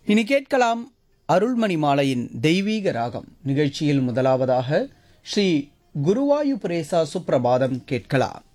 இனி கேட்கலாம் அருள்மணி மாலையின் தெய்வீக ராகம் நிகழ்ச்சியில் முதலாவதாக ஸ்ரீ குருவாயூபுரேசா சுப்ரபாதம் கேட்கலாம்.